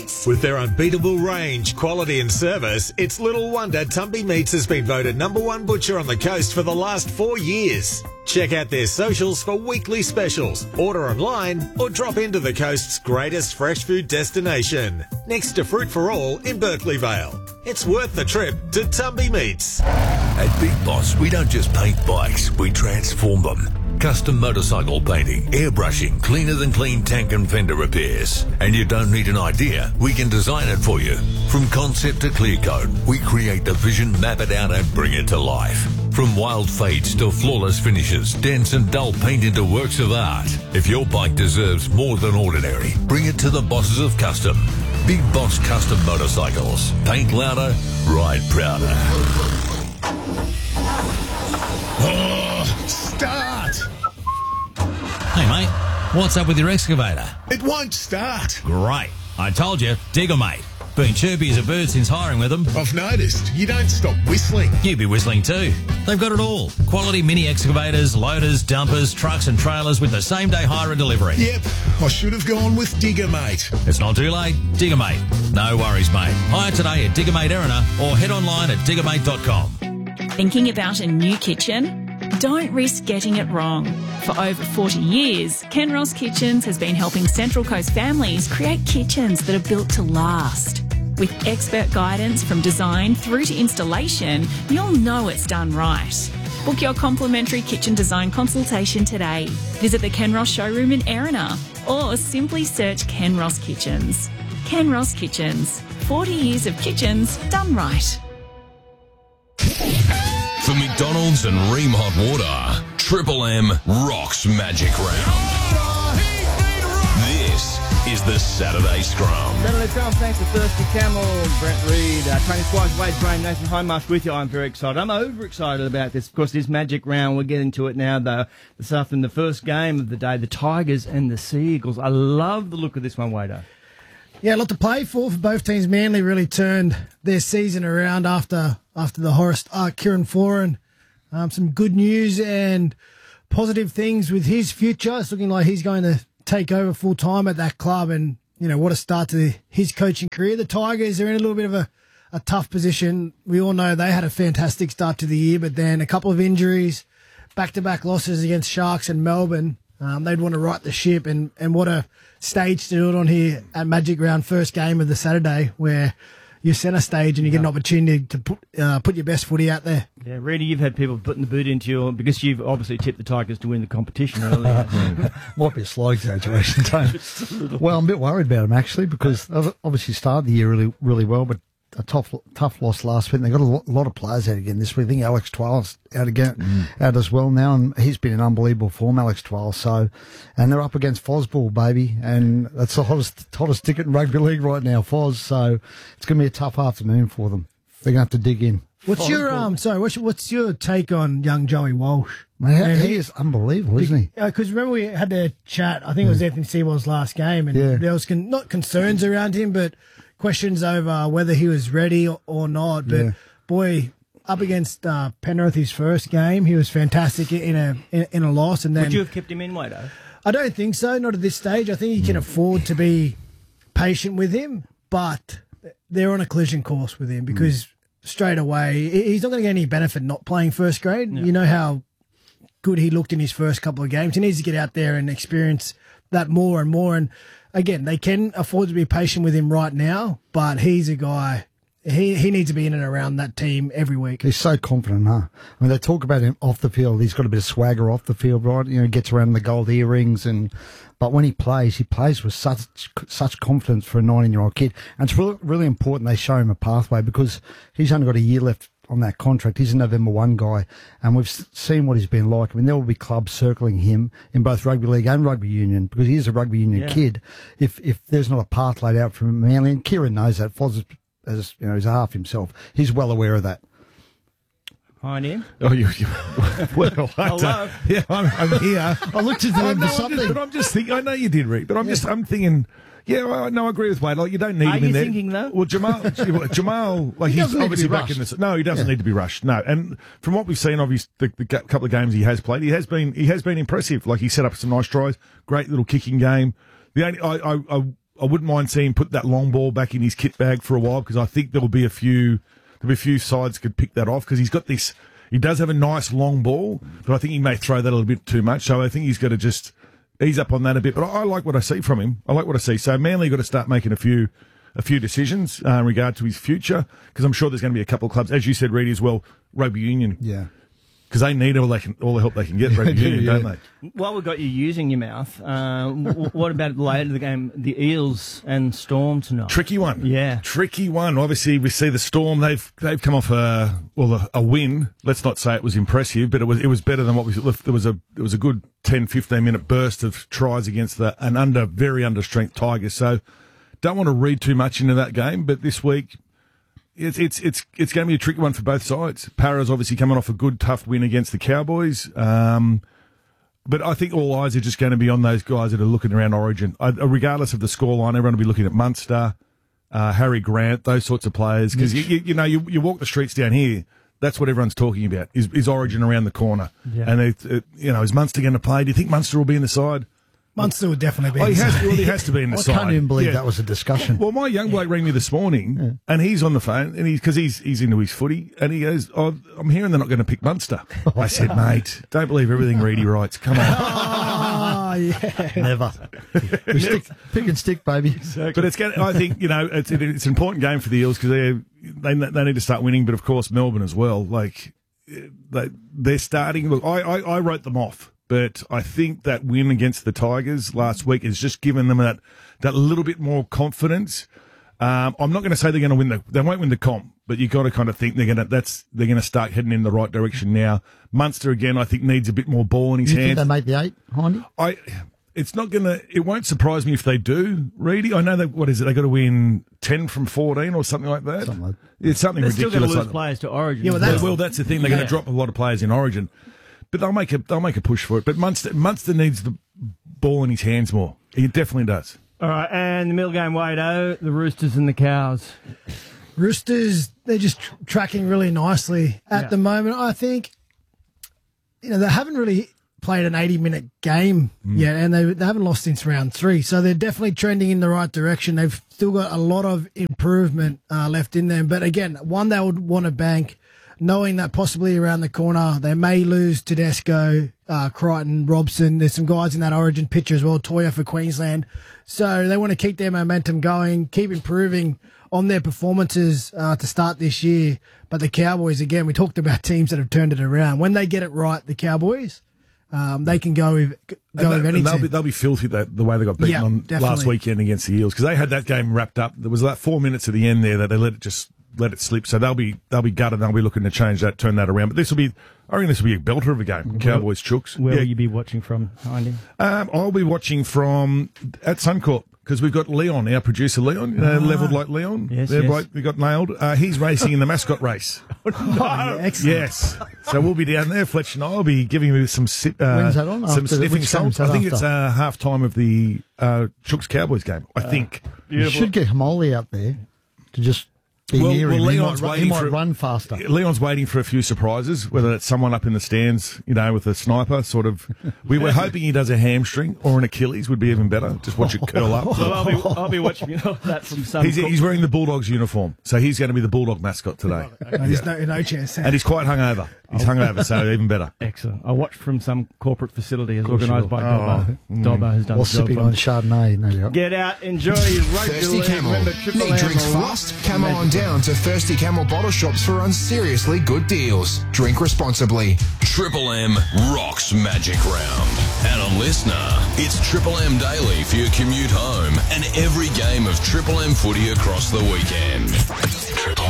Meats. With their unbeatable range, quality and service, it's little wonder Tumby Meats has been voted #1 butcher on the coast for the last 4 years. Check out their socials for weekly specials, order online or drop into the coast's greatest fresh food destination, next to Fruit for All in Berkeley Vale. It's worth the trip to Tumby Meats. At Big Boss, we don't just paint bikes, we transform them. Custom motorcycle painting, airbrushing, cleaner than clean tank and fender repairs. And you don't need an idea, we can design it for you. From concept to clear coat, we create the vision, map it out and bring it to life. From wild fades to flawless finishes, dense and dull paint into works of art. If your bike deserves more than ordinary, bring it to the bosses of custom. Big Boss Custom Motorcycles. Paint louder, ride prouder. Start! Hey, mate, what's up with your excavator? It won't start. Great. I told you, Digger Mate. Been chirpy as a bird since hiring with them. I've noticed. You don't stop whistling. You'd be whistling too. They've got it all. Quality mini excavators, loaders, dumpers, trucks and trailers with the same day hire and delivery. Yep, I should have gone with Digger Mate. It's not too late. Digger Mate. No worries, mate. Hire today at Digger Mate Erina or head online at diggermate.com. Thinking about a new kitchen? Don't risk getting it wrong. For over 40 years, Ken Ross Kitchens has been helping Central Coast families create kitchens that are built to last. With expert guidance from design through to installation, you'll know it's done right. Book your complimentary kitchen design consultation today. Visit the Ken Ross showroom in Erina or simply search Ken Ross Kitchens. Ken Ross Kitchens. 40 years of kitchens done right. For McDonald's and Ream Hot Water, Triple M rocks Magic Round. This is the Saturday Scrum. Saturday Scrum, thanks to Thirsty Camel, Brent Reid, Tony Squires, Wade Graham, Nathan Highmarsh with you. I'm very excited. I'm overexcited about this. Of course, this Magic Round, we're getting to it now, though. This afternoon, the first game of the day, the Tigers and the Sea Eagles. I love the look of this one, Wado. Yeah, a lot to play for both teams. Manly really turned their season around after the Horace Kieran Foran. Some good news and positive things with his future. It's looking like he's going to take over full time at that club, and you know what a start to his coaching career. The Tigers are in a little bit of a tough position. We all know they had a fantastic start to the year, but then a couple of injuries, back-to-back losses against Sharks and Melbourne. They'd want to right the ship, and what a stage to do it on here at Magic Round, first game of the Saturday, where you centre stage and you get an opportunity to put your best footy out there. Yeah, Reedy, you've had people putting the boot into you because you've obviously tipped the Tigers to win the competition earlier. Might be a slight exaggeration, Tony. Well, I'm a bit worried about them actually because they've obviously started the year really well, but a tough loss last week. They got a lot of players out again this week. I think Alex Twal's out as well now, and he's been in unbelievable form, Alex Twal. So, and they're up against Fosball, baby, and that's the hottest ticket in rugby league right now, Foz. So it's going to be a tough afternoon for them. They're going to have to dig in. What's your what's your take on young Joey Walsh? Man, he is unbelievable, isn't he? Because remember we had the chat. I think it was Anthony Sewell's last game, and there was not concerns around him, but questions over whether he was ready or not. But boy, up against Penrith, his first game, he was fantastic in a loss. And then would you have kept him in, Wado? I don't think so. Not at this stage. I think you can afford to be patient with him, but they're on a collision course with him because straight away he's not going to get any benefit not playing first grade. No. You know how good he looked in his first couple of games. He needs to get out there and experience that more and more. And again, they can afford to be patient with him right now, but he's a guy, he needs to be in and around that team every week. He's so confident, huh? I mean, they talk about him off the field. He's got a bit of swagger off the field, right? You know, he gets around the gold earrings, but when he plays with such confidence for a 19-year-old kid. And it's really important they show him a pathway because he's only got a year left on that contract. He's a November 1 guy, and we've seen what he's been like. I mean, there will be clubs circling him in both rugby league and rugby union because he is a rugby union kid. If there's not a path laid out for Manly, and Kieran knows that, Foz is he's half himself. He's well aware of that. Hi, Ian. Oh, well, hello. Yeah, I'm here. I looked at him for something, but I'm just thinking. I know you did, Rick, but I'm thinking. Yeah, well, no, I agree with Wade. Like, you don't need him in there. Are you thinking, though? Well, Jamal, like, he's obviously back in this. No, he doesn't need to be rushed. No, and from what we've seen, obviously, the couple of games he has played, he has been impressive. Like, he set up some nice tries, great little kicking game. The only, I wouldn't mind seeing him put that long ball back in his kit bag for a while, because I think there'll be a few sides could pick that off, because he's got this. He does have a nice long ball, but I think he may throw that a little bit too much. So I think he's got to just ease up on that a bit. But I like what I see from him. I like what I see. So Manly got to start making a few decisions in regard to his future, because I'm sure there's going to be a couple of clubs, as you said, Reedy, as well, rugby union. Yeah. Because they need all the help they can get, rugby union, don't they? While we've got you using your mouth, what about later the game, the Eels and Storm tonight? Tricky one. Yeah. Tricky one. Obviously, we see the Storm, they've come off a win. Let's not say it was impressive, but it was better than what we left. There was a good 10-15 minute burst of tries against an very under-strength Tigers. So don't want to read too much into that game, but this week it's going to be a tricky one for both sides. Para's obviously coming off a good, tough win against the Cowboys. But I think all eyes are just going to be on those guys that are looking around Origin. Regardless of the scoreline, everyone will be looking at Munster, Harry Grant, those sorts of players. Because you walk the streets down here, that's what everyone's talking about, is Origin around the corner. Yeah. And is Munster going to play? Do you think Munster will be in the side? Munster would definitely be. He has to be in the side. I can't even believe that was a discussion. Well, my young bloke rang me this morning, and he's on the phone, and because he's into his footy, and he goes, I'm hearing they're not going to pick Munster. I said, mate, don't believe everything Reedy writes. Come on. Oh, yeah. Never. Pick and stick, baby. Exactly. But I think, it's an important game for the Eels, because they need to start winning, but of course Melbourne as well. Like, they're starting. Look, I wrote them off. But I think that win against the Tigers last week has just given them that little bit more confidence. I'm not going to say they're going to win they won't win the comp, but you got to kind of think they're going to start heading in the right direction now. Munster again, I think, needs a bit more ball in his hands. You think they make the 8, Hindy? It won't surprise me if they do, Reedy. I know that, they got to win 10 from 14 or something like that. It's something they're ridiculous. Still going to lose players to Origin. Yeah, that's the thing. They're going to drop a lot of players in Origin. But they'll make a push for it. But Munster needs the ball in his hands more. He definitely does. All right, and the middle game, Wado, the Roosters and the Cows. Roosters, they're just tracking really nicely at the moment. I think, they haven't really played an 80-minute game yet, and they haven't lost since round 3. So they're definitely trending in the right direction. They've still got a lot of improvement left in them. But again, one they would want to bank, knowing that possibly around the corner they may lose Tedesco, Crichton, Robson. There's some guys in that Origin picture as well, Toya for Queensland. So they want to keep their momentum going, keep improving on their performances to start this year. But the Cowboys, again, we talked about teams that have turned it around. When they get it right, the Cowboys, they can go with anything. They'll be filthy the way they got beaten on last weekend against the Eels, because they had that game wrapped up. There was like 4 minutes at the end there that they let it slip. So they'll be gutted. They'll be looking to change that, turn that around. But I think this will be a belter of a game. Cowboys Chooks. Where will you be watching from, Hindy? I'll be watching from at Suncorp, because we've got Leon, our producer Leon, levelled like Leon. Yes, bloke we got nailed. He's racing in the mascot race. Excellent. Yes. So we'll be down there. Fletch and I will be giving you some When's that on? some sniffing salts. I think it's half time of the Chooks Cowboys game. I think. You should get Hamoli out there to just. Leon's he might run faster. Leon's waiting for a few surprises, whether it's someone up in the stands, with a sniper, sort of. We were hoping he does a hamstring or an Achilles would be even better. Just watch it curl up. Well, I'll be watching that from some. He's wearing the Bulldogs uniform, so he's going to be the Bulldog mascot today. There's no chance. And he's quite hungover. He's hungover, so even better. Excellent. I watched from some corporate facility as organised by Dobbo. Dobbo has done the job. Sipping on Chardonnay. No, get out, enjoy your rugby Thirsty league. Camel. Need drinks fast? Come on down to Thirsty Camel bottle shops for on seriously good deals. Drink responsibly. Triple M rocks Magic Round. And a listener, it's Triple M Daily for your commute home and every game of Triple M footy across the weekend. Triple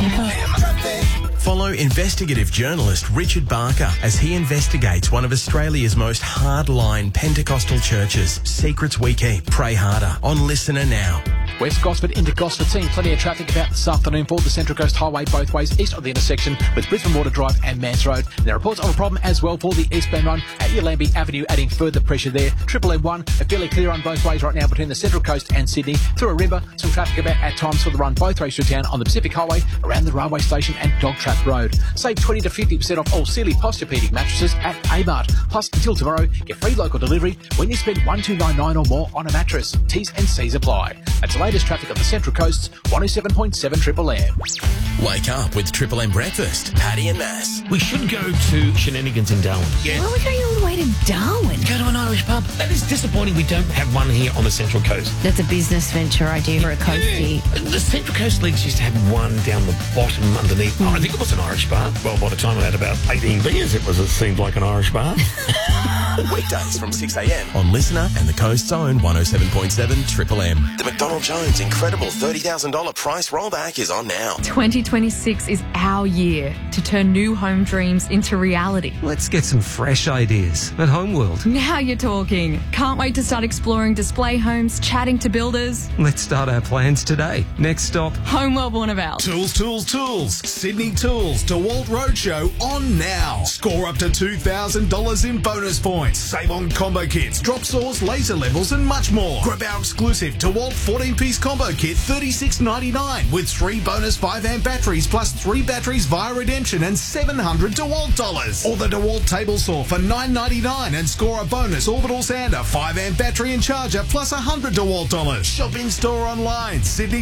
M. Follow investigative journalist Richard Barker as he investigates one of Australia's most hardline Pentecostal churches. Secrets we keep, pray harder. On Listener Now. West Gosford into Gosford, seeing plenty of traffic about this afternoon for the Central Coast Highway both ways east of the intersection with Brisbane Water Drive and Mans Road. And there are reports of a problem as well for the eastbound run at Yalambee Avenue, adding further pressure there. Triple M1, fairly clear on both ways right now between the Central Coast and Sydney. Through Arimba, some traffic about at times for the run both ways through town on the Pacific Highway, around the railway station and Dog Trap Road. Save 20 to 50% off all Sealy Posturepedic mattresses at Amart. Plus, until tomorrow, get free local delivery when you spend $1299 or more on a mattress. T's and C's apply. That's latest traffic on the Central Coast's 107.7 Triple M. Wake up with Triple M breakfast. Paddy and Mass. We should go to Shenanigans in Darwin. Why are we going all the way to Darwin? Go to an Irish pub. That is disappointing we don't have one here on the Central Coast. That's a business venture idea for a coastie. The Central Coast Leagues used to have one down the bottom underneath. I think it was an Irish bar. Well, by the time I had about 18 beers, it seemed like an Irish bar. Weekdays from 6 a.m. on Listener and the Coast's own 107.7 Triple M. The McDonald Jones incredible $30,000 price rollback is on now. 2026 is our year to turn new home dreams into reality. Let's get some fresh ideas at Homeworld. Now you're talking. Can't wait to start exploring display homes, chatting to builders. Let's start our plans today. Next stop, Homeworld Warnervale. Tools. Sydney Tools DeWalt Roadshow on now. Score up to $2,000 in bonus points. Save on combo kits, drop saws, laser levels and much more. Grab our exclusive DeWalt 14-piece combo kit, $36.99 with 3 bonus 5-amp batteries plus 3 batteries via redemption and $700 DeWalt dollars. Or the DeWalt table saw for $9.99 and score a bonus orbital sander, 5-amp battery and charger plus $100 DeWalt dollars. Shop in store online,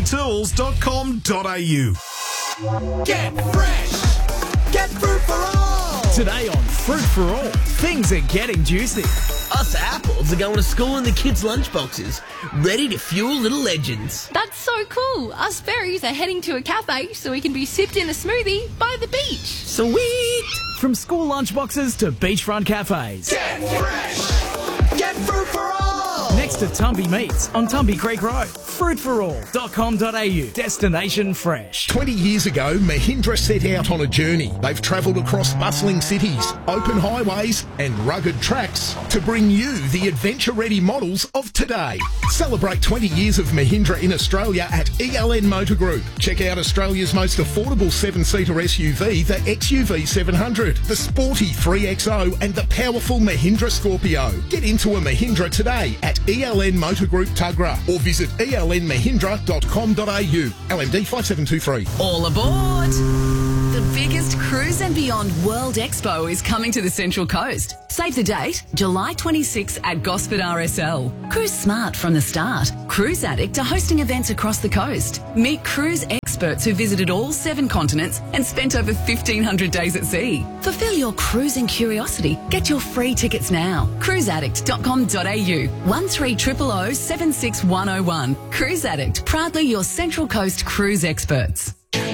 sydneytools.com.au. Get fresh! Get fruit for all! Today on Fruit for All, things are getting juicy. Us apples are going to school in the kids' lunchboxes, ready to fuel little legends. That's so cool. Us berries are heading to a cafe so we can be sipped in a smoothie by the beach. Sweet! From school lunchboxes to beachfront cafes. Get fresh! Get fruit for all! Next to Tumby Meats on Tumby Creek Road. Fruitforall.com.au. Destination fresh. 20 years ago, Mahindra set out on a journey. They've travelled across bustling cities, open highways and rugged tracks to bring you the adventure-ready models of today. Celebrate 20 years of Mahindra in Australia at ELN Motor Group. Check out Australia's most affordable 7-seater SUV, the XUV 700, the sporty 3XO and the powerful Mahindra Scorpio. Get into a Mahindra today at ELN Motor Group Tuggerah or visit elnmahindra.com.au. LMD 5723. All aboard! The biggest Cruise and Beyond World Expo is coming to the Central Coast. Save the date, July 26 at Gosford RSL. Cruise smart from the start. Cruise Addict are hosting events across the coast. Meet cruise experts who visited all 7 continents and spent over 1,500 days at sea. Fulfill your cruising curiosity. Get your free tickets now. cruiseaddict.com.au 1300 76101. Cruise Addict, proudly your Central Coast cruise experts.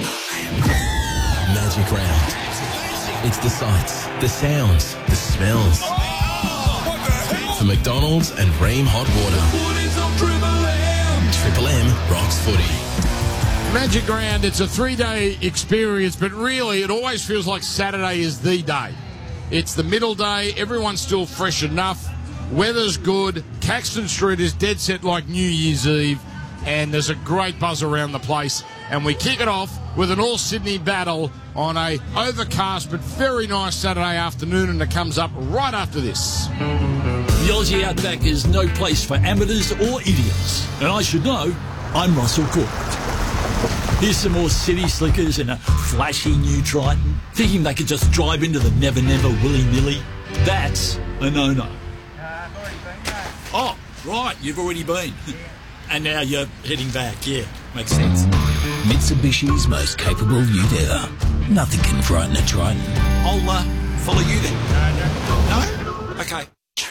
Magic Round. It's the sights, the sounds, the smells. For McDonald's and Ream Hot Water. Triple M rocks footy. Magic Round, it's a 3-day experience, but really it always feels like Saturday is the day. It's the middle day, everyone's still fresh enough, weather's good, Caxton Street is dead set like New Year's Eve, and there's a great buzz around the place. And we kick it off with an all-Sydney battle on a overcast but very nice Saturday afternoon, and it comes up right after this. The Aussie Outback is no place for amateurs or idiots. And I should know, I'm Russell Corbett. Here's some more city slickers in a flashy new Triton, thinking they could just drive into the Never Never willy-nilly. That's a no-no. Oh, right, you've already been. And now you're heading back, yeah, makes sense. Mitsubishi's most capable ute ever. Nothing can frighten a Triton. I'll follow you then. No? Okay.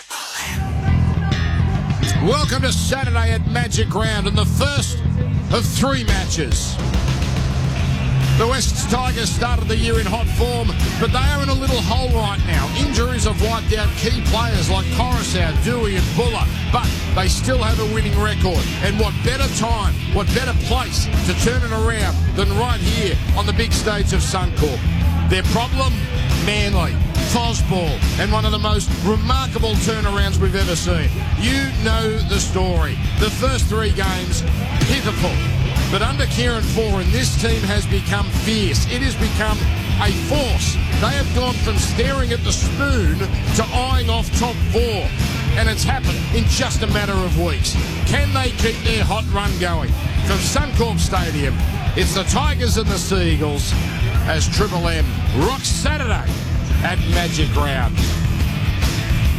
Welcome to Saturday at Magic Round and the first of 3 matches. The West Tigers started the year in hot form, but they are in a little hole right now. Injuries have wiped out key players like Coruscant, Dewey and Buller, but they still have a winning record. And what better time, what better place to turn it around than right here on the big stage of Suncorp. Their problem? Manly, Fosball, and one of the most remarkable turnarounds we've ever seen. You know the story. The first 3 games, pitiful. But under Kieran Foran, this team has become fierce. It has become a force. They have gone from staring at the spoon to eyeing off top 4. And it's happened in just a matter of weeks. Can they keep their hot run going? From Suncorp Stadium, it's the Tigers and the Seagulls as Triple M rocks Saturday at Magic Round.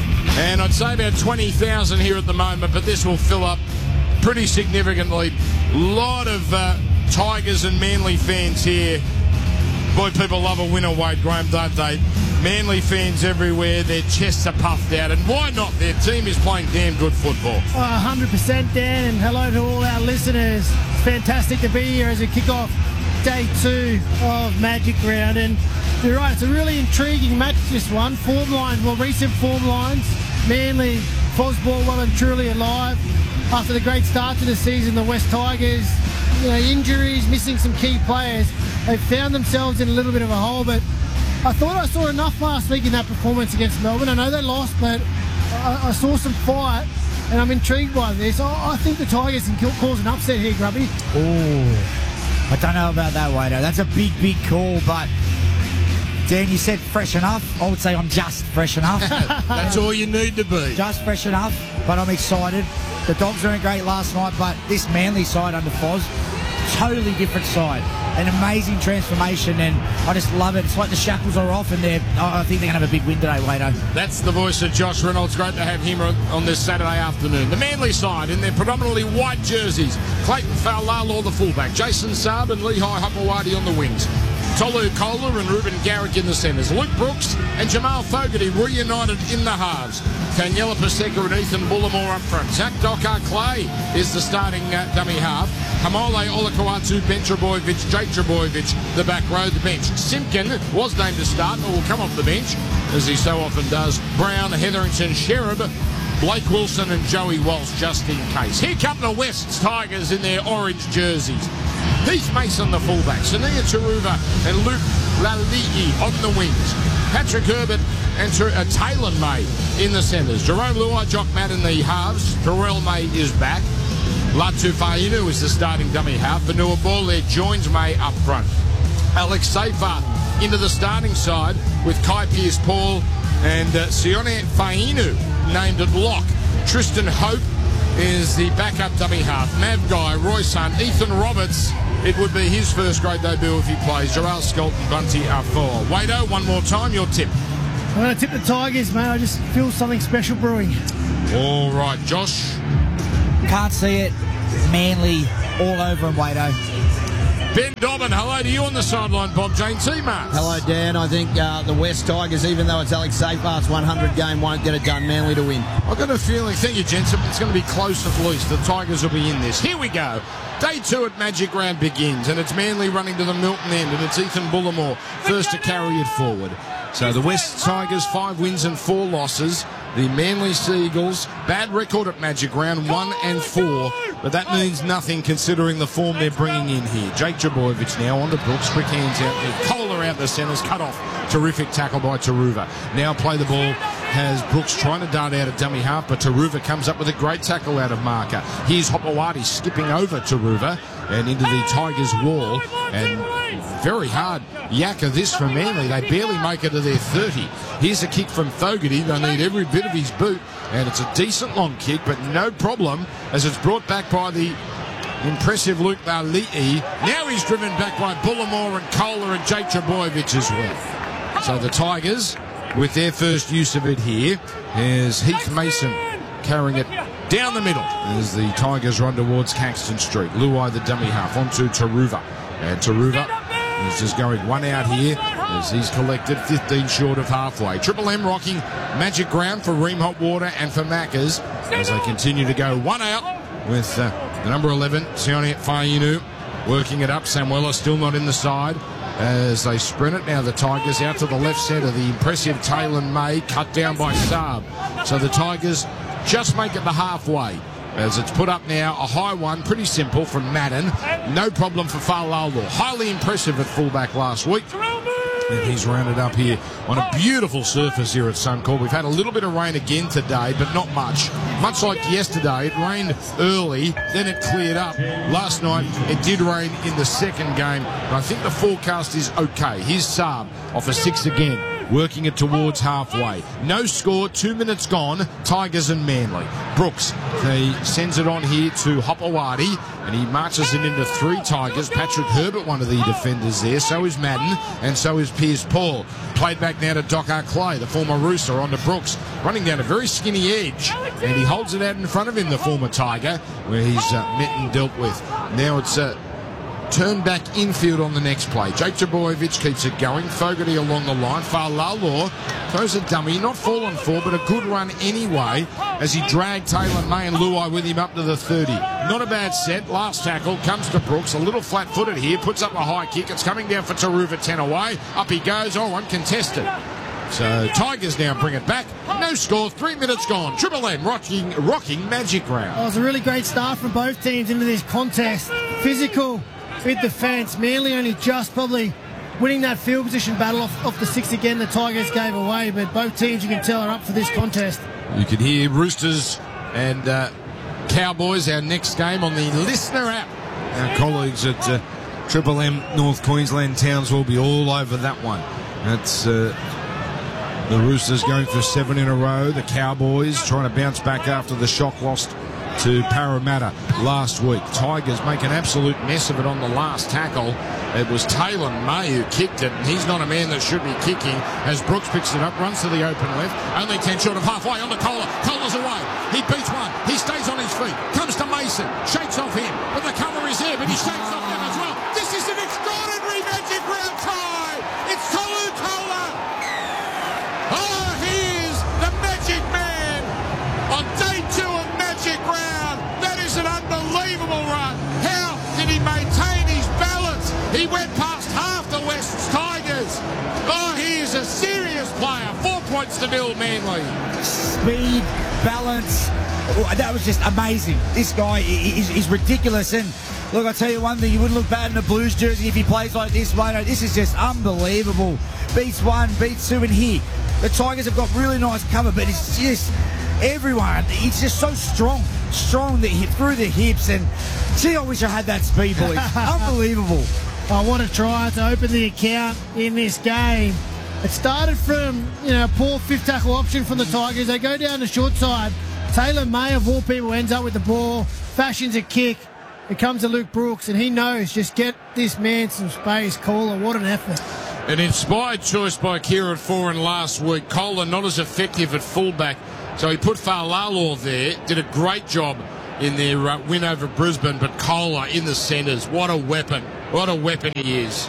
And I'd say about 20,000 here at the moment, but this will fill up pretty significantly Lot of Tigers and Manly fans here. Boy, people love a winner, Wade Graham, don't they? Manly fans everywhere, their chests are puffed out, and why not? Their team is playing damn good football. 100%, Dan, and hello to all our listeners. It's fantastic to be here as we kick off day 2 of Magic Round, and you're right, it's a really intriguing match, this one. Form lines, well, recent form lines. Manly, Fosball well and truly alive. After the great start to the season, the West Tigers, injuries, missing some key players, they found themselves in a little bit of a hole, but I thought I saw enough last week in that performance against Melbourne. I know they lost, but I saw some fight, and I'm intrigued by this. I think the Tigers can cause an upset here, Grubby. Oh, I don't know about that, Wado. That's a big, big call, but Dan, you said fresh enough. I would say I'm just fresh enough. That's all you need to be. Just fresh enough, but I'm excited. The Dogs were great last night, but this Manly side under Foz, totally different side. An amazing transformation, and I just love it. It's like the shackles are off, and I think they're going to have a big win today, Wado. That's the voice of Josh Reynolds. Great to have him on this Saturday afternoon. The Manly side in their predominantly white jerseys. Clayton Faulalo, the fullback. Jason Saab and Lehigh Hopewadi on the wings. Tolu Kohler and Ruben Garrick in the centres. Luke Brooks and Jamal Fogarty reunited in the halves. Daniela Paseka and Ethan Bullimore up front. Zach Dokar-Clay is the starting dummy half. Hamole Olakau'atu, Ben Trebojevic, Jake Trebojevic, the back row, the bench. Simpkin was named to start, but will come off the bench, as he so often does. Brown, Hetherington, Sherab, Blake Wilson and Joey Walsh just in case. Here come the West Tigers in their orange jerseys. Heath Mason, the fullback. Sania Taruva and Luke Lali'i on the wings. Patrick Herbert and Taylor May in the centres. Jerome Luai, Jock Matt in the halves. Terrell May is back. Latu Fainu is the starting dummy half. Vanua Bole joins May up front. Alex Seyfarth into the starting side with Kai Pearce-Paul and Sione Fainu named at lock. Tristan Hope is the backup dummy half. Mav Guy, Royce Hunt, Ethan Roberts. It would be his first grade debut if he plays. Jarrell Scott and Bunty are four. Wado, one more time, your tip. I'm going to tip the Tigers, mate. I just feel something special brewing. All right, Josh. Can't see it. Manly all over him, Wado. Ben Dobbin, hello to you on the sideline, Bob Jane T-Mart. Hello, Dan. I think the West Tigers, even though it's Alex Seyfarth's 100 game, won't get it done. Manly to win. I've got a feeling, thank you, gents, it's going to be close at least. The Tigers will be in this. Here we go. Day 2 at Magic Round begins, and it's Manly running to the Milton end, and it's Ethan Bullimore first to carry it forward. So the West Tigers, 5 wins and 4 losses. The Manly Seagulls, bad record at Magic Round, 1 and 4. But that means nothing considering the form they're bringing in here. Jake Trebojevic now on to Brooks. Quick hands out there. Kohler out the centres. Cut off. Terrific tackle by Taruva. Now play the ball. Has Brooks trying to dart out a dummy half, but Taruva comes up with a great tackle out of marker. Here's Hopewadi skipping over Taruva and into the Tigers' wall. And very hard yakka this from Manly. They barely make it to their 30. Here's a kick from Fogarty. They need every bit of his boot. And it's a decent long kick, but no problem as it's brought back by the impressive Luke Lali'i. Now he's driven back by Bullimore and Kohler and Jake Trebojevic as well. So the Tigers, with their first use of it here, is Heath Mason carrying it down the middle as the Tigers run towards Caxton Street. Luai, the dummy half, onto Taruva. And Taruva is just going one out here as he's collected 15 short of halfway. Triple M rocking Magic Ground for Ream Hot Water and for Macca's as they continue to go one out with the number 11, Sione Fainu, working it up. Samuela still not in the side as they sprint it. Now the Tigers out to the left centre. The impressive Taylor May cut down by Saab. So the Tigers just make it the halfway as it's put up now, a high one, pretty simple from Madden. No problem for Faulalo. Highly impressive at fullback last week. And he's rounded up here on a beautiful surface here at Suncorp. We've had a little bit of rain again today, but not much. Much like yesterday, it rained early, then it cleared up. Last night, it did rain in the second game, but I think the forecast is okay. Here's Saab off a 6 again. working it towards halfway. No score, 2 minutes gone, Tigers and Manly. Brooks, he sends it on here to Hopewadi, and he marches it into 3 Tigers. Patrick Herbert, one of the defenders there, so is Madden, and so is Piers Paul. Played back now to Docker Clay, the former Rooster, onto Brooks, running down a very skinny edge, and he holds it out in front of him, the former Tiger, where he's met and dealt with. Now it's turn back infield on the next play. Jake Trbojevic keeps it going. Fogarty along the line. Fa'alaloa throws a dummy. Not fallen for, but a good run anyway as he dragged Taylor May and Luai with him up to the 30. Not a bad set. Last tackle comes to Brooks. A little flat-footed here. Puts up a high kick. It's coming down for Taruva 10 away. Up he goes. Oh, uncontested. So Tigers now bring it back. No score, 3 minutes gone. Triple M rocking Magic Round. Oh, it was a really great start from both teams into this contest. Physical with defence. Manly only just probably winning that field position battle off the 6 again the Tigers gave away, but both teams, you can tell, are up for this contest. You can hear Roosters and Cowboys, our next game, on the Listener app. Our colleagues at Triple M North Queensland Towns will be all over that one. That's the Roosters going for 7 in a row. The Cowboys trying to bounce back after the shock lost to Parramatta last week. Tigers make an absolute mess of it on the last tackle. It was Taylor May who kicked it, and he's not a man that should be kicking as Brooks picks it up, runs to the open left, only 10 short of halfway on the Kohler. Kohler's away. He beats one. He stays on his feet. Comes to Mason. Shakes off him. But the cover is there, but he shakes off them as well. This is an extraordinary Magic Round try. It's Tolu Kohler. Oh, he is the Magic Man on day 2 of Magic Round. That is an unbelievable run. How did he maintain his balance? He went past half the West's Tigers. Oh, he is a serious player. 4 points to 0 Manly. Speed, balance. Oh, that was just amazing. This guy is ridiculous. And look, I'll tell you one thing, you wouldn't look bad in a Blues jersey if he plays like this, mate. This is just unbelievable. Beats 1, beats 2, and here the Tigers have got really nice cover, but it's just everyone. He's just so strong through the hips, and gee, I wish I had that speed, boys. Unbelievable. I want to try to open the account in this game. It started from, a poor 5th tackle option from the Tigers. They go down the short side. Taylor May, of all people, ends up with the ball, fashions a kick. It comes to Luke Brooks, and he knows, just get this man some space. Kohler, what an effort. An inspired choice by Kieran Foran last week. Kohler not as effective at fullback, so he put Fa'alaloa there. Did a great job in their win over Brisbane, but Kohler in the centres. What a weapon. What a weapon he is.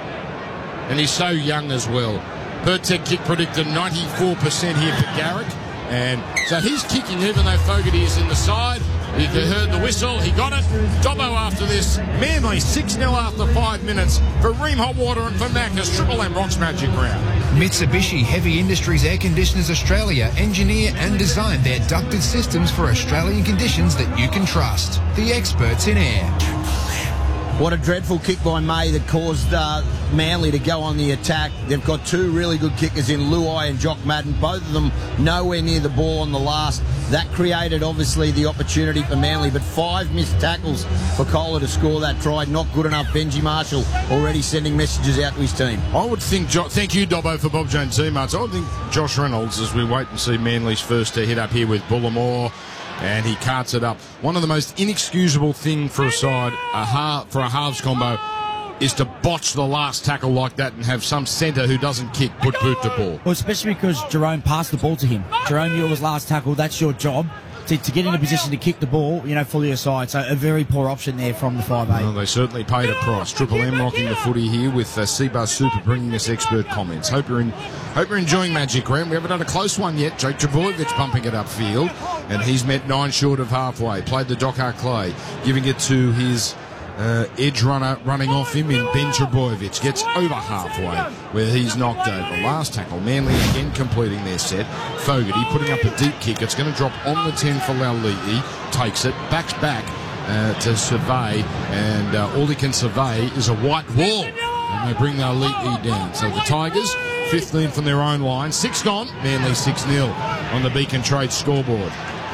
And he's so young as well. Pertek kick predicted 94% here for Garrick. And so he's kicking even though Fogarty is in the side. He heard the whistle. He got it. Dobbo after this. Manly 6-0 after 5 minutes for Ream Hotwater and for Macca's. Triple M rocks Magic Round. Mitsubishi Heavy Industries Air Conditioners Australia engineer and design their ducted systems for Australian conditions that you can trust. The experts in air. What a dreadful kick by May that caused Manly to go on the attack. They've got 2 really good kickers in Luai and Jock Madden, both of them nowhere near the ball on the last. That created, obviously, the opportunity for Manly, but 5 missed tackles for Kohler to score that try. Not good enough. Benji Marshall already sending messages out to his team. I would think, thank you, Dobbo, for Bob Jones teammates. I would think Josh Reynolds, as we wait and see Manly's first hit up here with Bullimore, and he carts it up. One of the most inexcusable thing for a side, for a halves combo, is to botch the last tackle like that and have some centre who doesn't kick put boot to ball. Well, especially because Jerome passed the ball to him. Jerome Muir's last tackle, that's your job. To get in a position to kick the ball, fully aside. So a very poor option there from the 5'8". Well, they certainly paid a price. Triple M rocking the footy here with Seabuzz Super bringing us expert comments. Hope you're enjoying Magic Round. We haven't done a close one yet. Jake Trbojevic bumping it upfield, and he's met 9 short of halfway. Played the Docker Clay, giving it to his edge runner running off him in Ben Trbojevic. Gets over halfway where he's knocked over. Last tackle, Manly again completing their set. Fogarty putting up a deep kick. It's going to drop on the 10 for Lauliti. Takes it, backs back to survey, and all he can survey is a white wall. And they bring Lauliti down. So the Tigers, 15 from their own line. 6 gone. Manly 6-0 on the Beacon Trade scoreboard.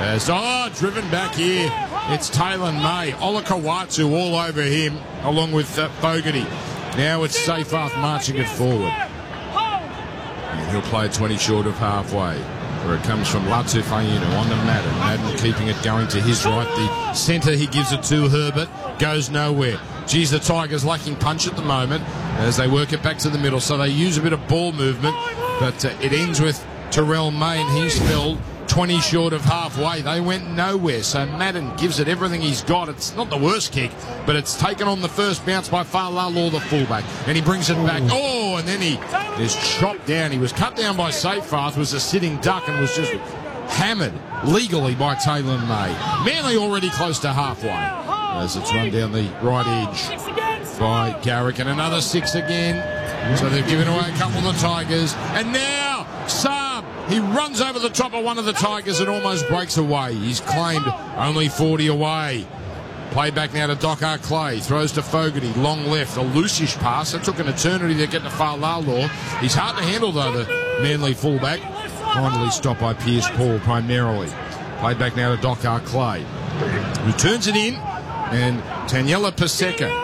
Driven back here. It's Taylor May. Olakawatu all over him, along with Fogarty. Now it's Seyfarth marching it forward. And He'll play 20 short of halfway. Where it comes from Latu Fainu on to Madden. Madden keeping it going to his right. The centre he gives it to Herbert. Goes nowhere. Geez, the Tigers lacking punch at the moment as they work it back to the middle. So they use a bit of ball movement. But it ends with Terrell May, and he's filled 20 short of halfway. They went nowhere. So Madden gives it everything he's got. It's not the worst kick, but it's taken on the first bounce by Fa'alalo, the fullback. And he brings it back. Oh, and then he is chopped down. He was cut down by Seyfarth, was a sitting duck, and was just hammered legally by Taylor May. Manly already close to halfway as it's run down the right edge by Garrick. And another 6 again. So they've given away a couple of the Tigers. And now Saab, he runs over the top of one of the Tigers and almost breaks away. He's claimed only 40 away. Play back now to Docker Clay. Throws to Fogarty. Long left. A loosish pass. It took an eternity to get to Fa'alalo. He's hard to handle, though, the Manly fullback. Finally stopped by Pierce Paul primarily. Play back now to Docker Clay, who turns it in. And Taniela Paseka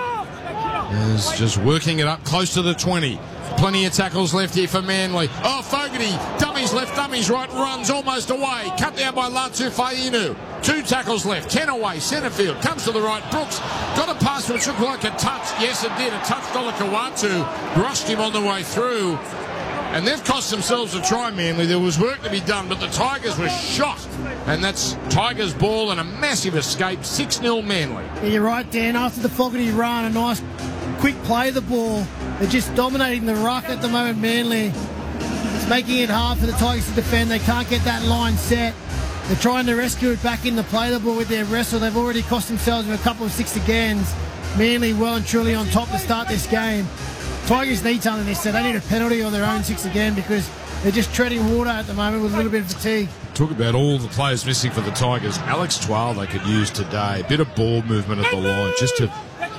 is just working it up close to the 20. Plenty of tackles left here for Manly. Oh, Fogarty, dummies left, dummies right, runs almost away. Cut down by Latu Fainu. 2 tackles left, 10 away, centre field, comes to the right. Brooks got a pass which looked like a touch. Yes, it did. A touch. Olakau'atu brushed him on the way through. And they've cost themselves a try, Manly. There was work to be done, but the Tigers were shot. And that's Tigers' ball and a massive escape. 6-0 Manly. Yeah, you're right, Dan. After the Fogarty run, a nice quick play of the ball. They're just dominating the ruck at the moment, Manly. It's making it hard for the Tigers to defend. They can't get that line set. They're trying to rescue it back in the play the ball with their wrestle. They've already cost themselves a couple of 6 agains. Manly well and truly on top to start this game. Tigers need something this set. They need a penalty on their own 6 again because they're just treading water at the moment with a little bit of fatigue. Talk about all the players missing for the Tigers. Alex Twal they could use today. A bit of ball movement at the line just to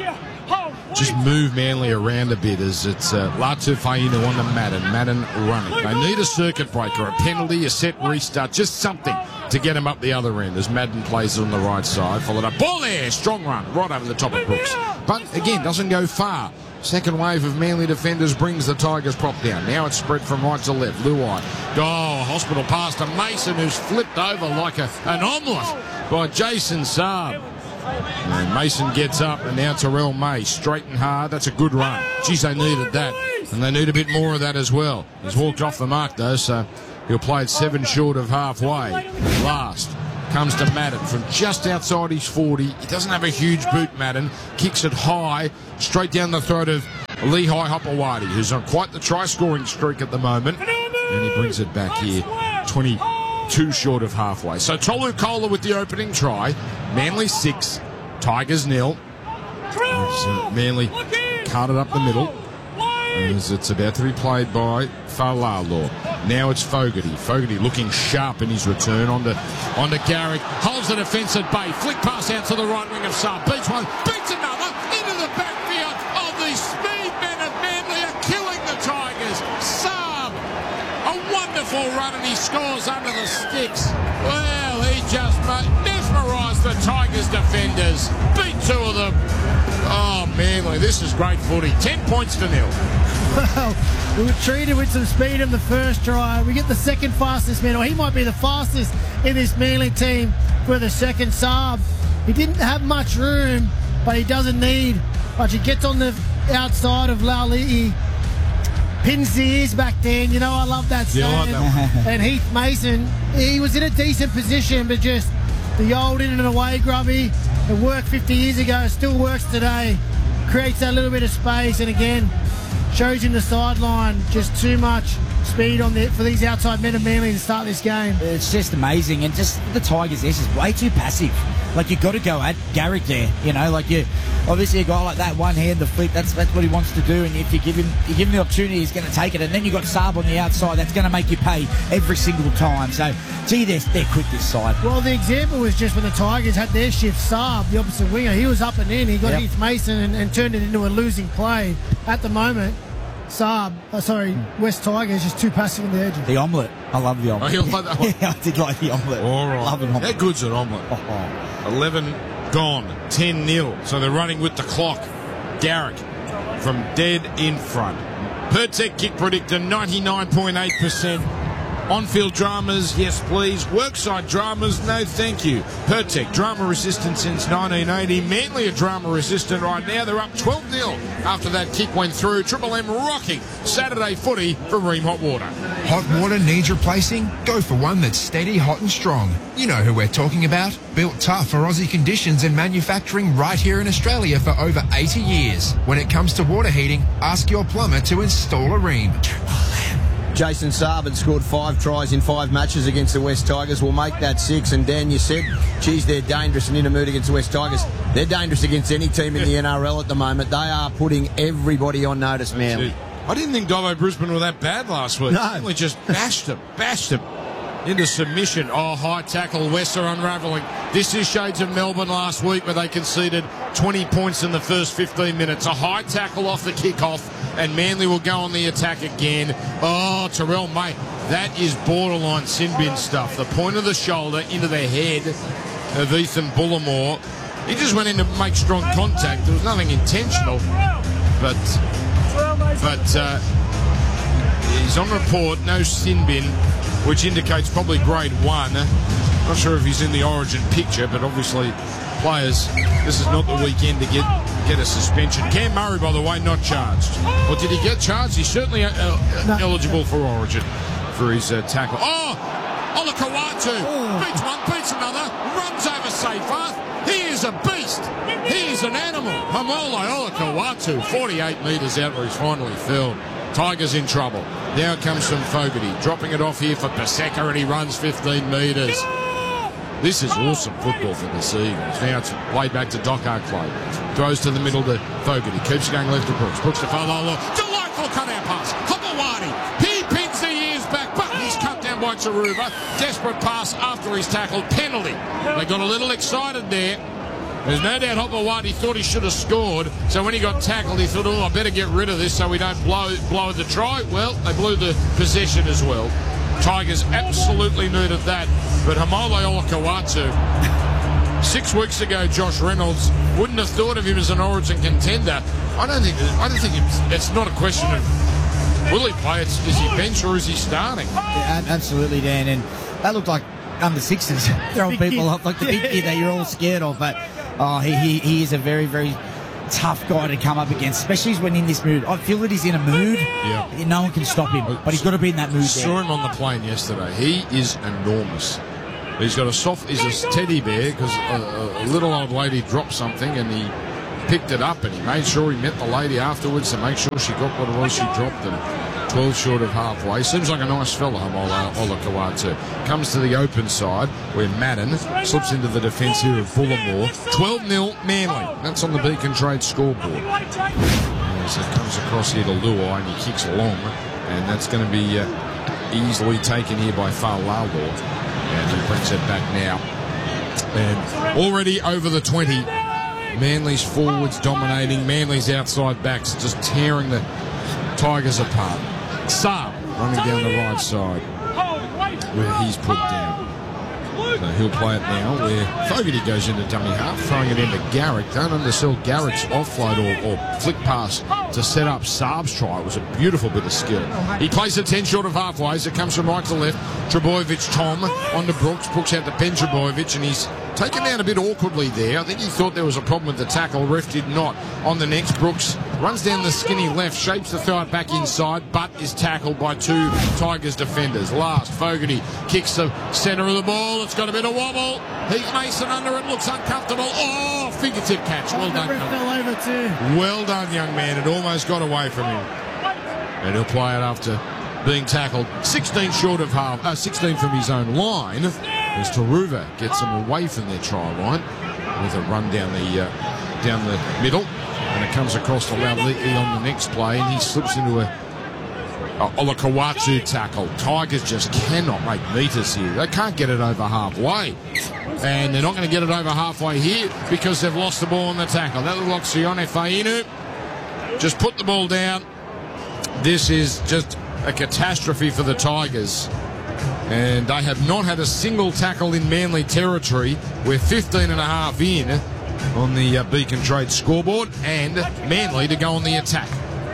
move Manly around a bit as it's Latu Fainu on the Madden. Madden running. They need a circuit breaker, a penalty, a set restart, just something to get him up the other end as Madden plays it on the right side. Followed up. Ball there. Strong run. Right over the top of Brooks. But again, doesn't go far. Second wave of Manly defenders brings the Tigers prop down. Now it's spread from right to left. Luai. Oh, hospital pass to Mason, who's flipped over like an omelette by Jason Saab. And Mason gets up, and now Terrell May, straight and hard. That's a good run. Geez, they needed that. And they need a bit more of that as well. He's walked off the mark, though, so he'll play it 7 short of halfway. Last comes to Madden from just outside his 40. He doesn't have a huge boot, Madden. Kicks it high, straight down the throat of Lehigh Hopewadi, who's on quite the try-scoring streak at the moment. And he brings it back here, 22 short of halfway. So Tolu Kola with the opening try. Manly 6, Tigers 0. Manly carted up the middle as it's about to be played by Fa'alalo. Now it's Fogarty. Fogarty looking sharp in his return onto Garrick. Holds the defence at bay. Flick pass out to the right wing of Saab. Beats one, beats another into the backfield. Oh, these speed men of Manly are killing the Tigers. Saab, a wonderful run, and he scores under the sticks. Well, he just mesmerised the Tigers defenders. Beat 2 of them. Oh, Manly, this is great footy. 10 points to 0. Well, we were treated with some speed in the first try. We get the second fastest man, or he might be the fastest in this Manly team for the second Saab. He didn't have much room, but he doesn't need much. He gets on the outside of Laulii, pins the ears back there. You know, I love that stand. Yeah, I like that one. And Heath Mason, he was in a decent position, but just the old in and away grubby. It worked 50 years ago, still works today. Creates that little bit of space, and again, shows him the sideline. Just too much speed for these outside men of Manly to start this game. It's just amazing, and just the Tigers, this is way too passive. Like, you've got to go at Garrick there, you know, like obviously a guy like that, one hand, the flick, that's what he wants to do, and if you give him the opportunity, he's going to take it, and then you've got Saab on the outside, that's going to make you pay every single time. So, gee, they're quick this side. Well, the example was just when the Tigers had their shift, Saab, the opposite winger, he was up and in, he got Heath Mason and turned it into a losing play. At the moment, West Tigers just too passive on the edge. The omelette. I love the omelette. Oh, you like that one? Yeah, I did like the omelette. All right. Love an omelette. How good's an omelette? 11 gone, 10-0. So they're running with the clock. Garrick from dead in front. Pertec kick predictor, 99.8%. On-field dramas, yes please. Workside dramas, no thank you. Pertec, drama resistant since 1980. Manly are drama resistant right now. They're up 12-0 after that kick went through. Triple M rocking Saturday footy from Ream Hot Water. Hot water needs replacing? Go for one that's steady, hot and strong. You know who we're talking about. Built tough for Aussie conditions and manufacturing right here in Australia for over 80 years. When it comes to water heating, ask your plumber to install a Ream. Jason Saab had scored 5 tries in 5 matches against the West Tigers. We'll make that 6. And Dan, you said, geez, they're dangerous and in a mood against the West Tigers. They're dangerous against any team in the NRL at the moment. They are putting everybody on notice, Manly. I didn't think Dobbo Brisbane were that bad last week. No. They just bashed them into submission. Oh, high tackle. West are unravelling. This is shades of Melbourne last week where they conceded 20 points in the first 15 minutes. A high tackle off the kickoff, and Manly will go on the attack again. Oh, Terrell, mate, that is borderline sin bin stuff. The point of the shoulder into the head of Ethan Bullimore. He just went in to make strong contact. There was nothing intentional, but he's on report, no sin bin, which indicates probably grade 1. Not sure if he's in the Origin picture, but obviously players, this is not the weekend to get a suspension. Cam Murray, by the way, not charged. Or did he get charged? He's certainly eligible for Origin for his tackle. Oh, Olakau'atu beats one, beats another, runs over Seyfarth. He is a beast. He is an animal. Haumole Olakau'atu, 48 metres out where he's finally fell. Tigers in trouble. Now comes from Fogarty, dropping it off here for Paseka, and he runs 15 metres. This is awesome football for the Eagles. Now it's played back to Doc Clay. Throws to the middle to Fogarty. Keeps going left to Brooks. Brooks to Falala. Delightful cut-out pass. Hopewadi. He pins the ears back, but he's cut down by Taruva. Desperate pass after he's tackled. Penalty. They got a little excited there. There's no doubt Hopewadi thought he should have scored. So when he got tackled, he thought, I better get rid of this so we don't blow the try. Well, they blew the possession as well. Tigers absolutely needed that. But Haumole Olakau'atu, 6 weeks ago, Josh Reynolds wouldn't have thought of him as an Origin contender. I don't think it's not a question of will he play. Is he bench or is he starting? Yeah, absolutely, Dan. And that looked like under sixes throwing people off like the big kid that you're all scared of. But he is a very, very tough guy to come up against, especially when in this mood. I feel that he's in a mood. Yeah. No one can stop him, but he's got to be in that mood. Saw him on the plane yesterday. He is enormous. He's got he's a teddy bear because a little old lady dropped something and he picked it up and he made sure he met the lady afterwards to make sure she got what it was she dropped, and 12 short of halfway. Seems like a nice fella, Haumole Olakau'atu. Comes to the open side where Madden slips into the defence here of Bullimore. 12-0 Manly. That's on the Beacon Trade scoreboard. As it comes across here to Luai and he kicks long, and that's going to be easily taken here by Fa'alalo. And he brings it back now. And already over the 20. Manly's forwards dominating. Manly's outside backs just tearing the Tigers apart. Saab running down the right side where he's put down. So he'll play it now where Fogarty goes into dummy half, throwing it into Garrick. Don't undersell Garrick's offload or flick pass to set up Saab's try. It was a beautiful bit of skill. He plays it 10 short of halfway, so it comes from right to left. Trebojevic, Tom, onto Brooks. Brooks out to Ben Trebojevic, and he's taken down a bit awkwardly there. I think he thought there was a problem with the tackle. Ref did not. On the next, Brooks runs down the skinny left, shapes the throw it back inside, but is tackled by 2 Tigers defenders. Last, Fogarty kicks the centre of the ball. It's got a bit of wobble. Heath Mason under it, looks uncomfortable. Oh, fingertip catch. Well done. Fell over too. Well done, young man. It almost got away from him. And he'll play it after being tackled 16 short of 16 from his own line. As Taruva gets them away from their try line with a run down the middle, and it comes across to Laliki on the next play, and he slips into a Olakau'atu tackle. Tigers just cannot make metres here. They can't get it over halfway, and they're not going to get it over halfway here because they've lost the ball on the tackle. That looks like Sione Fainu just put the ball down. This is just a catastrophe for the Tigers. And they have not had a single tackle in Manly territory. We're 15.5 in on the Beacon Trade scoreboard, and Manly to go on the attack.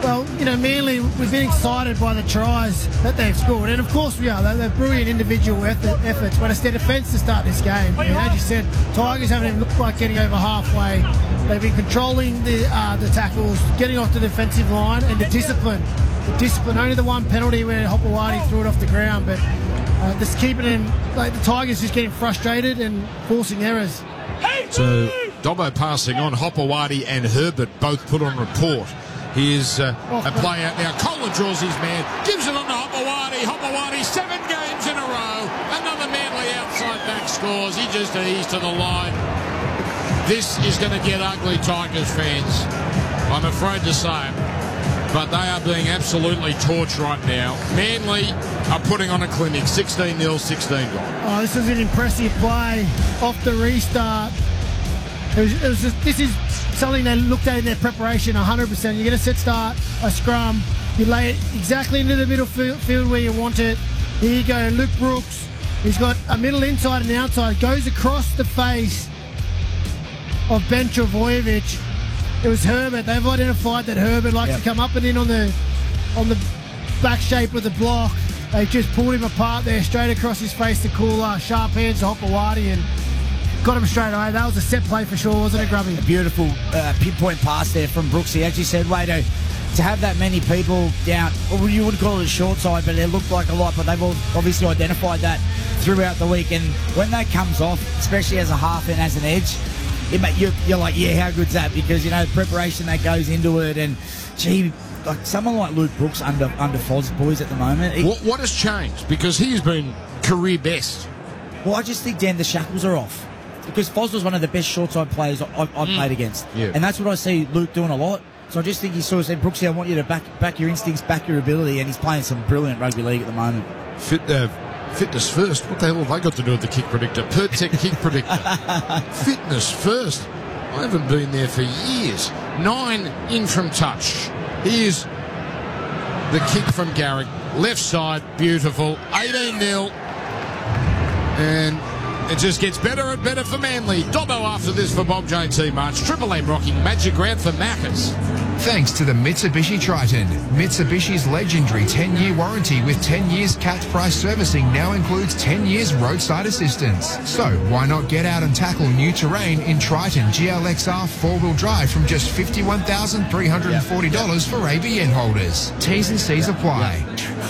Well, you know, Manly, we've been excited by the tries that they've scored, and of course we are. They're brilliant individual efforts, but it's their defence to start this game. I mean, as you said, Tigers haven't even looked like getting over halfway. They've been controlling the tackles, getting off the defensive line, and the discipline. Only the one penalty where Hopewadi threw it off the ground, but just keeping him, like the Tigers just getting frustrated and forcing errors. So Dobbo passing on, Hopewadi and Herbert both put on report. Here's a play out now. Kohler draws his man, gives it on to Hopewadi. 7 games in a row. Another Manly outside back scores. He just eased to the line. This is going to get ugly, Tigers fans. I'm afraid to say it. But they are being absolutely torched right now. Manly are putting on a clinic. 16-0, 16 gone. Oh, this is an impressive play off the restart. This is something they looked at in their preparation 100%. You get a set start, a scrum, you lay it exactly into the middle field where you want it. Here you go, Luke Brooks. He's got a middle inside and outside. Goes across the face of Ben Trbojevic. It was Herbert. They've identified that Herbert likes to come up and in on the back shape of the block. They just pulled him apart there, straight across his face to Cooler. Sharp hands to Hopewadi and got him straight away. That was a set play for sure, wasn't it, Grubby? A beautiful pinpoint pass there from Brooksy. As you said, Wado, to have that many people down, well, you wouldn't call it a short side, but it looked like a lot, but they've obviously identified that throughout the week. And when that comes off, especially as a half and as an edge, you're like, yeah, how good's that? Because, you know, the preparation that goes into it, and, gee, like someone like Luke Brooks under Foz boys at the moment. What has changed? Because he's been career best. Well, I just think, Dan, the shackles are off. Because Foz was one of the best short-side players I've played against. Yeah. And that's what I see Luke doing a lot. So I just think he sort of said, Brooksy, I want you to back your instincts, back your ability, and he's playing some brilliant rugby league at the moment. Fitness first. What the hell have they got to do with the kick predictor? Pertec kick predictor. Fitness first. I haven't been there for years. 9 in from touch. Here's the kick from Garrick. Left side, beautiful. 18-0. And it just gets better and better for Manly. Dobbo after this for Bob JT March. Triple M rocking Magic Round for Maccas. Thanks to the Mitsubishi Triton. Mitsubishi's legendary 10-year warranty with 10 years capped price servicing now includes 10 years roadside assistance. So why not get out and tackle new terrain in Triton GLXR 4-wheel drive from just $51,340 for ABN holders. T's and C's apply.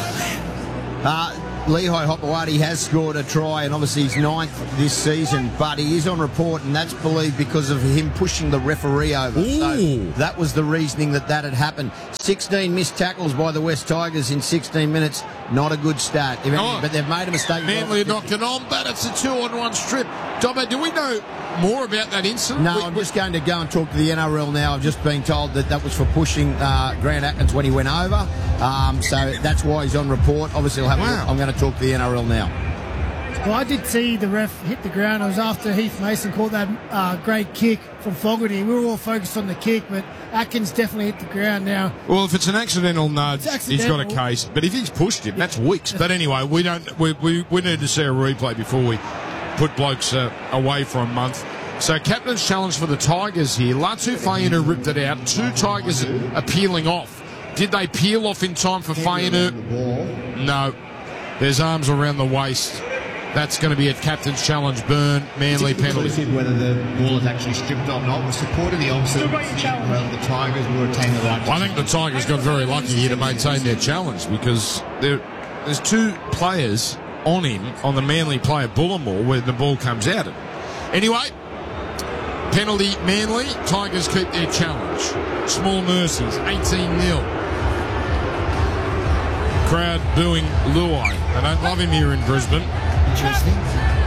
Lehigh Hopewadi has scored a try, and obviously he's 9th this season, but he is on report, and that's believed because of him pushing the referee over. So that was the reasoning that had happened. 16 missed tackles by the West Tigers in 16 minutes. Not a good stat. But they've made a mistake. Manly knocked it on, but it's a 2-on-1 strip. Dobbo, do we know more about that incident? No, I'm just going to go and talk to the NRL now. I've just been told that was for pushing Grant Atkins when he went over. So that's why he's on report. Obviously, I'm going to talk to the NRL now. Well, I did see the ref hit the ground. It was after Heath Mason caught that great kick from Fogarty. We were all focused on the kick, but Atkins definitely hit the ground now. Well, if it's an accidental nudge, he's got a case. But if he's pushed him, that's weeks. But anyway, we need to see a replay before we put blokes away for a month. So captain's challenge for the Tigers here. Latu Fainu ripped it out. 2 Tigers are peeling off. Did they peel off in time for Fainu? No. There's arms around the waist. That's going to be a captain's challenge. Burn, Manly penalty. Whether the ball is actually stripped or not. We're supporting the opposite. Well, the Tigers will retain the right. I think the Tigers got very lucky here to maintain their challenge, because there's 2 players on him, on the Manly player Bullimore, where the ball comes out of. Anyway, penalty Manly. Tigers keep their challenge. Small mercies, 18-0. Crowd booing Luai. They don't love him here in Brisbane. Interesting.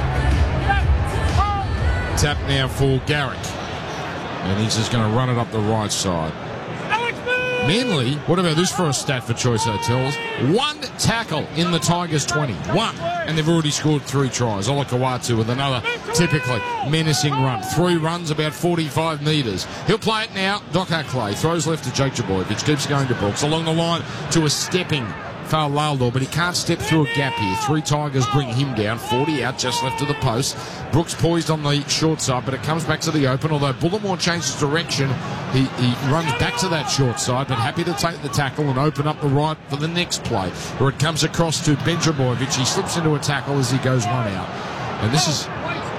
Tap now for Garrick. And he's just going to run it up the right side. Manly, what about this for a stat for Choice Hotels? 1 tackle in the Tigers' 20. 1. And they've already scored 3 tries. Olakawatu with another typically menacing run. 3 runs, about 45 metres. He'll play it now. Doc Clay throws left to Jake Trbojevic. Keeps going to Brooks. Along the line to a stepping Fa'alalo, but he can't step through a gap here. 3 Tigers bring him down. 40 out, just left of the post. Brooks poised on the short side, but it comes back to the open. Although Bullimore changes direction, he runs back to that short side, but happy to take the tackle and open up the right for the next play, where it comes across to Benjabojevic. He slips into a tackle as he goes one out. And this is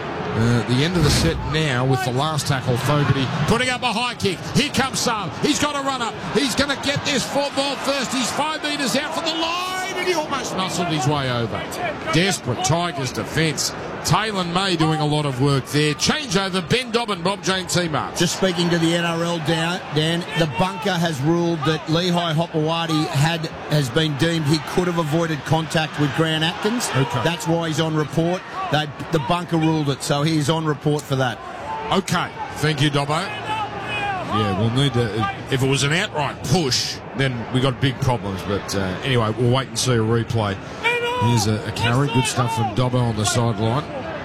the end of the set now with the last tackle. Fogarty putting up a high kick. Here comes Saab. He's got to run up. He's going to get this football first. He's 5 metres out from the line, and he almost muscled his way over. Desperate Tigers defence. Taylor May doing a lot of work there. Changeover, Ben Dobbin, Bob Jane T-Mark. Just speaking to the NRL, Dan, the bunker has ruled that Lehigh Hopewadi has been deemed he could have avoided contact with Grant Atkins. Okay. That's why he's on report. The bunker ruled it, so he's on report for that. Okay, thank you, Dobbo. Yeah, we'll need to... If it was an outright push, then we got big problems. But anyway, we'll wait and see a replay. Here's a carry. Good stuff from Dobbo on the sideline.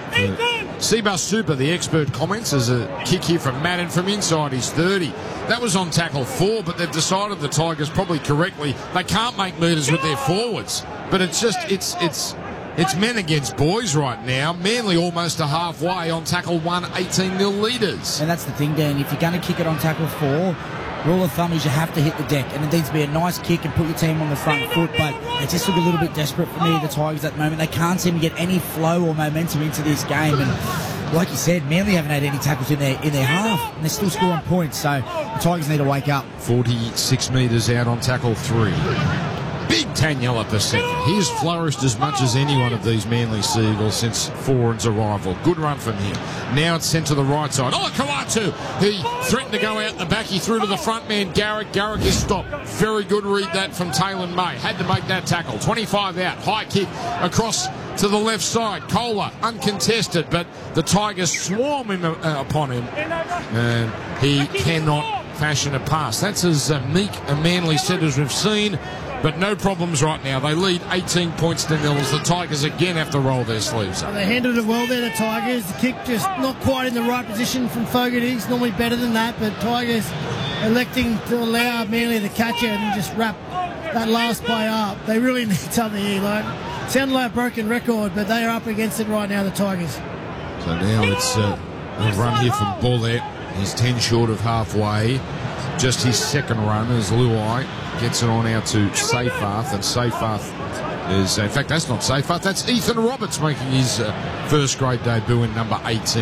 Seabus Super, the expert, comments as a kick here from Madden from inside his 30. That was on tackle 4, but they've decided, the Tigers probably correctly, they can't make metres with their forwards. But it's just, it's men against boys right now. Manly almost a halfway on tackle 1, 18 litres. And that's the thing, Dan. If you're going to kick it on tackle 4, rule of thumb is you have to hit the deck, and it needs to be a nice kick and put your team on the front foot. But it just look a little bit desperate for me, the Tigers, at the moment. They can't seem to get any flow or momentum into this game. And like you said, Manly haven't had any tackles in their half, and they're still scoring points. So the Tigers need to wake up. 46 metres out on tackle 3. Big Taniela per second. He's flourished as much as any one of these Manly Seagulls since Foran's arrival. Good run from him. Now it's sent to the right side. Oh, Kawatu! He threatened to go out the back. He threw to the front man, Garrick. Garrick is stopped. Very good read that from Taylor May. Had to make that tackle. 25 out. High kick across to the left side. Kohler uncontested, but the Tigers swarm him upon him, and he cannot fashion a pass. That's as meek a Manly set as we've seen. But no problems right now. They lead 18 points to 0 as the Tigers again have to roll their sleeves up. They handled it well there, the Tigers. The kick just not quite in the right position from Fogarty. He's normally better than that, but Tigers electing to allow Manly to catch it and just wrap that last play up. They really need something here. Sounded like a broken record, but they are up against it right now, the Tigers. So now it's a run here from Bullet. He's 10 short of halfway. Just his second run as Luai gets it on out to Seyfarth, and Seyfarth is, in fact, that's not Seyfarth, that's Ethan Roberts making his first grade debut in number 18.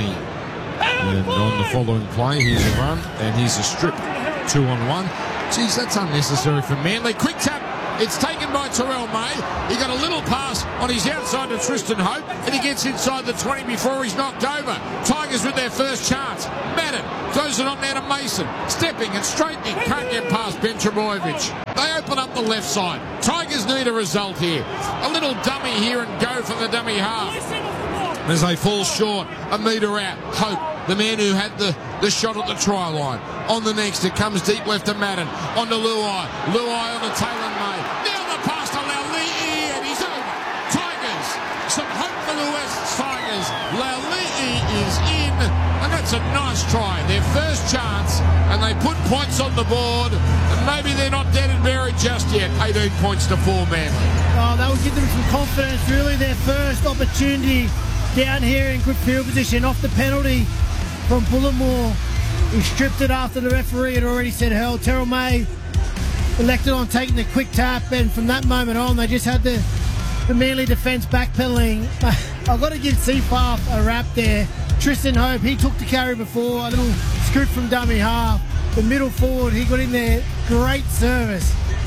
And on the following play, here's a run, and here's a strip, 2-on-1. Geez, that's unnecessary for Manly. Quick tap. It's taken by Terrell May. He got a little pass on his outside to Tristan Hope, and he gets inside the 20 before he's knocked over. Tigers with their first chance. Madden throws it on now to Mason. Stepping and straightening. Can't get past Ben Trebojevic. They open up the left side. Tigers need a result here. A little dummy here and go from the dummy half. As they fall short, a metre out. Hope, the man who had the shot at the try line. On the next, it comes deep left to Madden. On to Luai. Luai on to Taylor May. Now the pass to Laulii, and he's over. Tigers. Some hope for the West Tigers. Laulii is in, and that's a nice try. Their first chance, and they put points on the board. And maybe they're not dead and buried just yet. 18 points to 4 Manly. Oh, that will give them some confidence. Really, their first opportunity down here in good field position off the penalty from Bullimore. He stripped it after the referee had already said held. Terrell May elected on taking the quick tap, and from that moment on they just had the Manly defence backpedaling. I've got to give Seyfarth a rap there. Tristan Hope, he took the carry before, a little scoop from dummy half. The middle forward, he got in there. Great service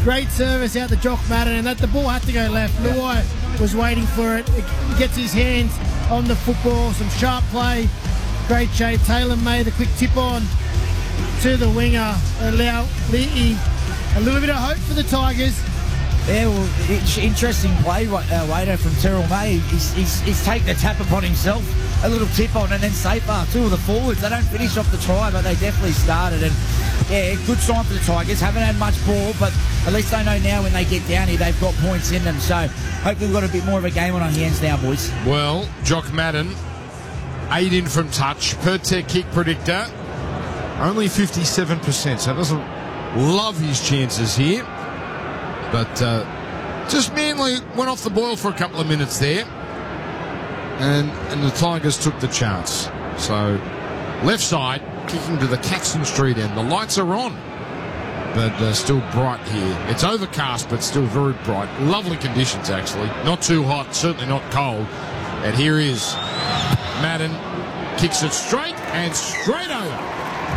out to Jock Madden, and that the ball had to go left. Luai was waiting for it. He gets his hands on the football, some sharp play, great shape. Taylor May, the quick tip on to the winger, allow Li'i a little bit of hope for the Tigers. Yeah, well, interesting play, Wader, from Terrell May. He's taken the tap upon himself, a little tip on, and then Seyfarth, two of the forwards. They don't finish off the try, but they definitely started. And yeah, good sign for the Tigers. Haven't had much ball, but at least they know now when they get down here, they've got points in them. So hopefully we've got a bit more of a game on our hands now, boys. Well, Jock Madden, 8 in from touch, per tech kick predictor, only 57%, so doesn't love his chances here. But Just Manly went off the boil for a couple of minutes there. And the Tigers took the chance. So, left side, kicking to the Caxton Street end. The lights are on, but still bright here. It's overcast, but still very bright. Lovely conditions, actually. Not too hot, certainly not cold. And here is Madden. Kicks it straight and straight over.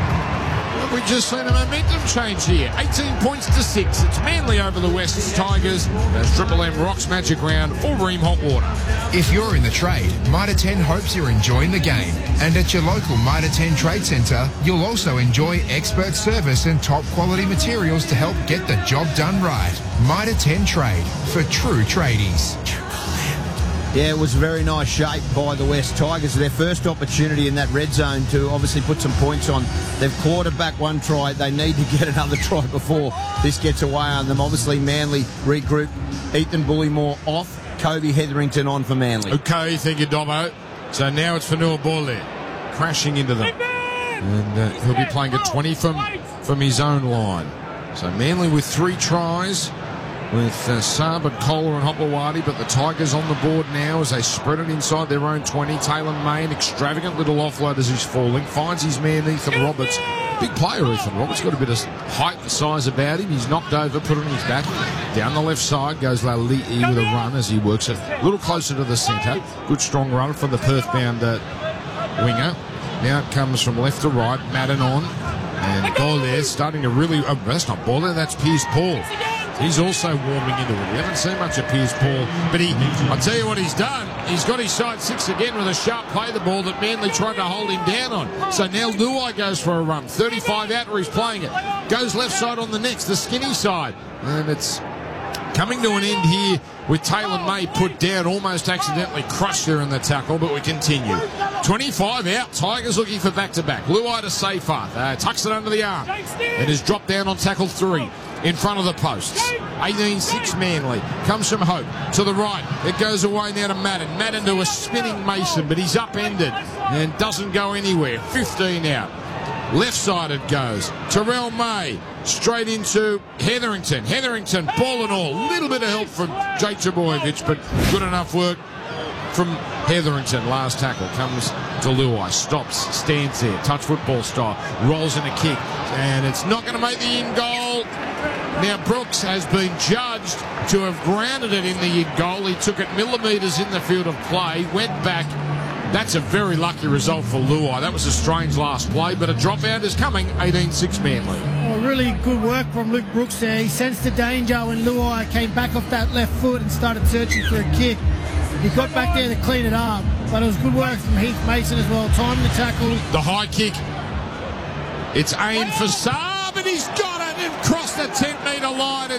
Well, we've just seen a momentum change here. 18 points to 6. It's Manly over the West Tigers as Triple M rocks Magic Round for Ream Hot Water. If you're in the trade, Mitre 10 hopes you're enjoying the game. And at your local Mitre 10 Trade Centre, you'll also enjoy expert service and top quality materials to help get the job done right. Mitre 10 Trade, for true tradies. Yeah, it was a very nice shape by the West Tigers. Their first opportunity in that red zone to obviously put some points on. They've clawed back one try. They need to get another try before this gets away on them. Obviously, Manly regroup. Ethan Bullymore off. Kobe Hetherington on for Manly. Okay, thank you, Dobbo. So now it's Fanua Bole crashing into them. And he'll be playing at 20 from his own line. So Manly with 3 tries. With Saab and Kohler and Hopewadi, but the Tigers on the board now as they spread it inside their own 20. Taylor May, an extravagant little offload as he's falling, finds his man Ethan Roberts. Big player, Ethan Roberts, got a bit of height and size about him. He's knocked over, put it on his back. Down the left side goes Lali'i with a run as he works it a little closer to the centre. Good strong run from the Perth-bound winger. Now it comes from left to right, Madden on. And Bole starting to really... Oh, that's not Bole, that's Piers Paul. He's also warming into it. We haven't seen much of Piers Paul, but I'll tell you what he's done. He's got his side 6 again with a sharp play the ball that Manly tried to hold him down on. So now Luai goes for a run. 35 out where he's playing it. Goes left side on the next, the skinny side. And it's coming to an end here with Taylor May put down, almost accidentally crushed there in the tackle, but we continue. 25 out, Tigers looking for back-to-back. Luai to Seyfarth, tucks it under the arm. It is dropped down on tackle 3. In front of the posts. 18-6 Manly. Comes from Hope. To the right. It goes away now to Madden. Madden to a spinning Mason, but he's upended and doesn't go anywhere. 15 out. Left side it goes. Terrell May. Straight into Hetherington. Hetherington, ball and all. Little bit of help from Jake Trbojevic, but good enough work from Hetherington. Last tackle comes to Luai. Stops, stands there. Touch football style. Rolls in a kick. And it's not going to make the in goal. Now, Brooks has been judged to have grounded it in the in goal. He took it millimetres in the field of play, went back. That's a very lucky result for Luai. That was a strange last play, but a dropout is coming. 18-6 Manly. Oh, really good work from Luke Brooks there. He sensed the danger when Luai came back off that left foot and started searching for a kick. He got back there to clean it up, but it was good work from Heath Mason as well. Time to tackle. The high kick. It's aimed for Saab, and he's got it and crossed the 10-metre line.